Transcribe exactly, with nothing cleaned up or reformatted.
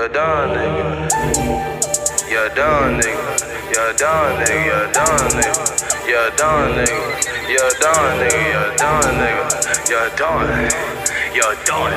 You're done, nigga. You're done, nigga. You're done, nigga. You're done, nigga. You're done, nigga. You're done, nigga. You're done, nigga. You're done. You're done.